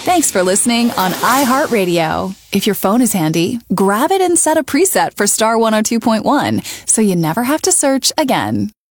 Thanks for listening on iHeartRadio. If your phone is handy, grab it and set a preset for Star 102.1 so you never have to search again.